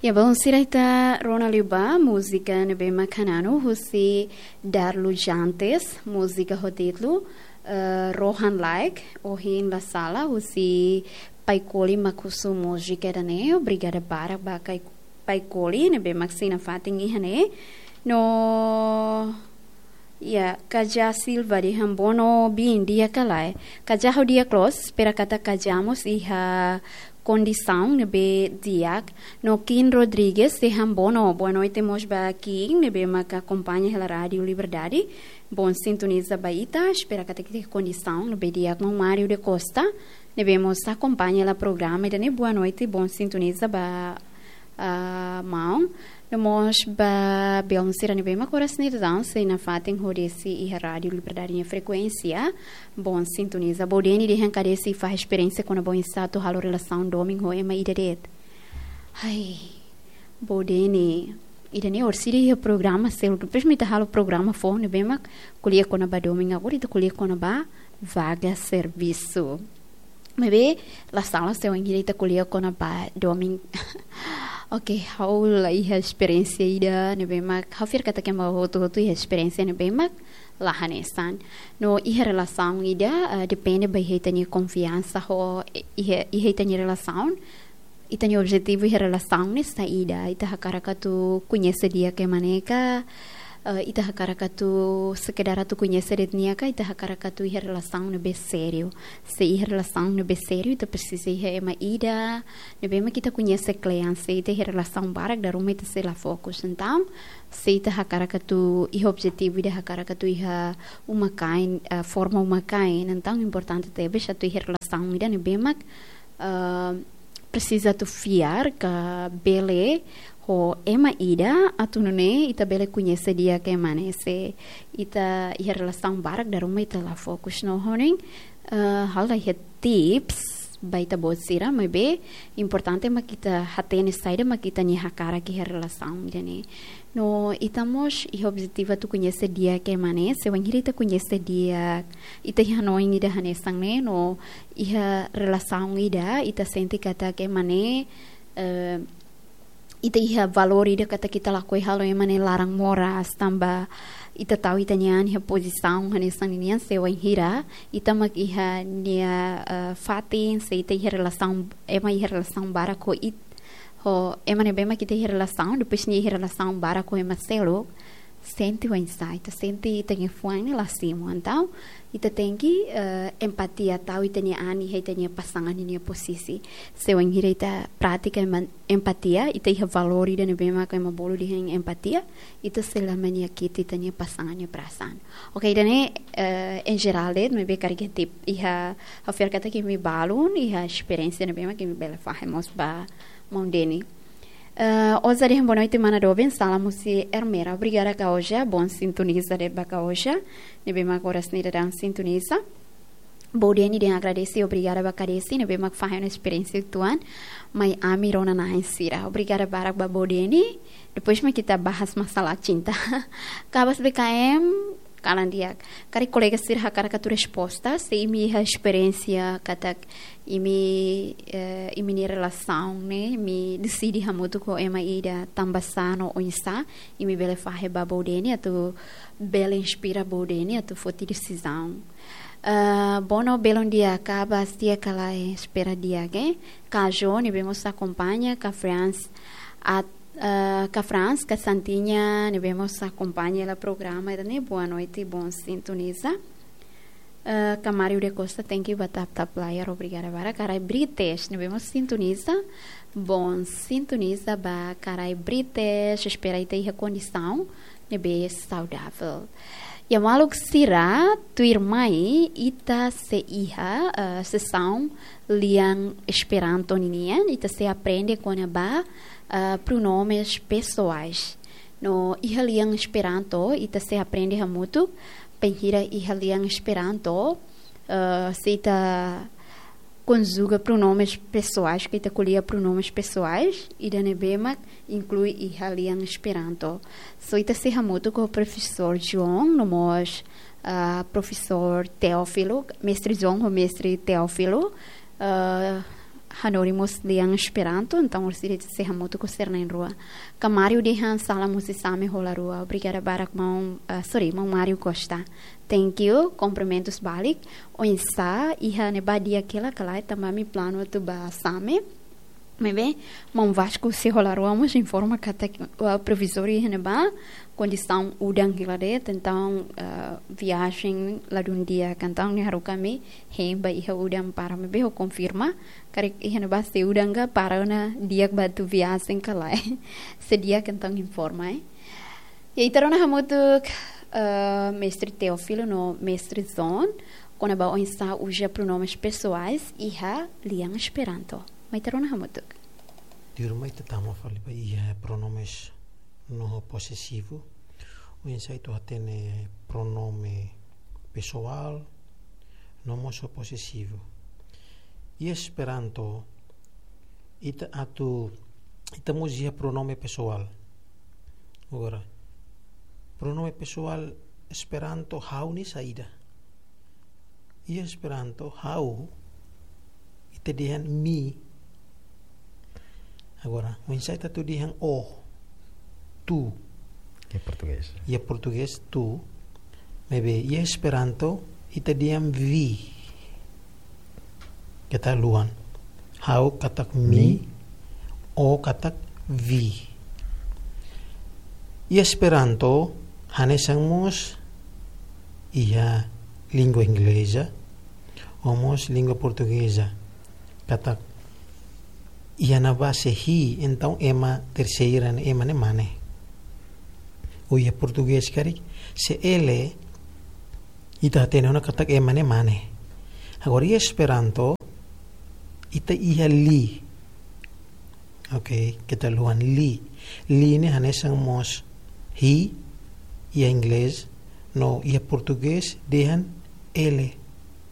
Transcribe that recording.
Ya bom siraita Ronaliba música nebe makanano husi Darlu Jantes música hoditlu Rohan Like ohin la sala husi Paikoli makusu música dane obrigada para bakai Paikoli nebe maxina fatingi hane no ya kaja Silva di hambono bin dia kalai kaja ho dia close espera kata kajamos iha condição nebe diak no Kim Rodrigues de hambono boa noite mos ba aqui nebe maca acompanha a rádio Liberdade bom sintoniza baita espera kata que condição nebe diak no Mário de Costa nebe mos acompanha la programa e boa noite bom sintoniza ba mão nós ba beonsira nebe ma corasnidão se na fatem horesi e a rádio Liberdade em frequência bom sintoniza bodeni de hancaresi e faz experiência com a bom estado halo relação domingo é ma ideret ai bodeni idane orsiri o programa seu depois me halo programa for nebe ma colher com a ba domingo agora ita colher com a ba vaga serviço mebe la sala seu em direita colher com a ba domingo Okay, how a experiência ida nebe mak hafir kata que mau hotu experiência nebe mak lahanesan no iha relação ida depende by hetanya confiança ho iha hetanya relação itanya objetivo iha relação nesta ida ita hakarakatu conhece dia que maneca ita hakarakatu sekedar tu conhecer etnia ka ita hakarakatu iha relação nebe sério se iha relação nebe sério ita precisa iha ema ida nebe ma kita conhece cliente ita iha relação barak da rumah ita se la fokus então se ita hakarakatu iha objetivo ida hakarakatu iha uma kain forma uma kain então importante tebe satu iha relação ida nebe ma precisa tu fiar ka bele ho ema ida atunune ita bele conhece dia que manese ita iha relação barak da rumah ita la fokus no honing hala iha tips baita botsira mebe importante ma kita hatene saida ma kita ni hakara ki iha relação jane no itamos iha objetivo tu conhece dia que manese wanghiri ita conhece dia ita iha noing ida hanesang ne no iha relação ida ita senti kata que mane ita iha valor ida kata kita lakoi halo emane larang moras tamba ita tahu ita nyan iha posição hanesang nian sewa hira ita mak iha nia fatin se ita iha relação ema iha relação bara ko it ho emane bema kita iha relação depois ni iha relação bara ko ema selo sente o insight sente ita nge fuang la simo então ita tem que empatia tahu ita nia ani ita nia pasangan nia posisi sewa hira ita prática empatia ita iha valor ida ne bema ka ema bolo di hang empatia ita selamanya kita ita nia pasangan nia perasaan okay dane em geral me be karike tip iha hafer kata que me balun iha experiência ne bema que me bela fahemos ba mondeni Oza de boa noite mana doben salamusi ermera obrigada ka hoje bom sintoniza de ba ka hoje nebe ma agora snida dan sintoniza bodeni de agradeci obrigada ba kadesi nebe ma fa uma experiência tuan mai ami rona na insira obrigada barak ba bodeni depois ma kita bahas masalah cinta kabas BKM kalandiak kari colega sir hakara katu resposta se imi ha experiência katak imi ni relação né mi decidi hamutu ko ema ida tambasano onsa imi bele fahe babodeni atu bele inspira bodeni atu foti decisão bono belon dia acaba dia kala espera dia que cajo ni vemos acompanha ka France ca France, ca Santinha, ne vemos acompanha o programa, né? Boa noite, bom sintoniza. Ca Mário de Costa tem que bater player, obrigada para carai British, ne vemos sintoniza, bom sintoniza ba carai British, espera aí ter a condição, ne be saudável. E a maluk sira tu irmai ita se iha sessão liang Esperanto ninian ita se aprende com a ba pronomes pessoais. No iha liang Esperanto ita se aprende muito penhira iha liang Esperanto se ita conjuga pronomes pessoais que ita colhia pronomes pessoais e da nebema inclui iha liang Esperanto. So ita se muito com o professor João nomos professor Teófilo, mestre João o mestre Teófilo hanorimos liang Esperanto, então os direitos se hamuto ko ser na rua. Kamario dehan sala musisame rola rua. Obrigada barak mau Mario Costa. Thank you, cumprimentos balik. O insta iha neba dia kela kalai tamami plano tu ba same. Mebe, mau Vasco se rola rua mus informa kata provisório iha neba condição udang hilade tentang viagem lá de dia cantang ni haru kami hemba iha udang para mebe ho confirma karek iha neba se udang ga para na dia batu viagem kalai sedia cantang informa e itarona hamutuk mestre Teófilo no mestre Zon quando ba onsa usa pronomes pessoais iha liang Esperanto mas itarona hamutuk dirumai tetama fali ba iha pronomes no possessivo. O insaito atene pronome pessoal, nomoso possessivo. E Esperanto ita muzia pronome pessoal. Agora, pronome pessoal Esperanto hau ni saída. E Esperanto hau ita dihan mi. Agora, o insaito tu dihan o. Tu e português tu maybe e Esperanto ita diam vi kata luan hau katak mi o katak vi e Esperanto hanesangmos ia língua inglesa homos língua portuguesa katak ia na base hi então ema terceira ema ne mane o ia português kari se ele ita tene una katak emane mane agora ia Esperanto ita ia li okay kita luan li ne hanesang mos hi ia inglês no ia português dehan ele